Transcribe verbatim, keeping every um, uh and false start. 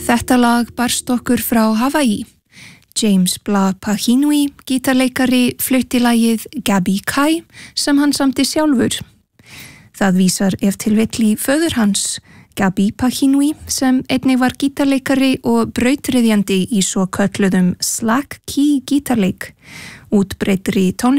Þetta lag barst okkur frá Hawaii. James Blah Pahinui, gítarleikari, flutti lagið Gabi Kai sem hann samti sjálfur. Það vísar ef til vill í föður hans, Gabi Pahinui, sem einnig var gítarleikari og brautryðjandi í svo kölluðum slack key gítarleik, útbreiddri tónlist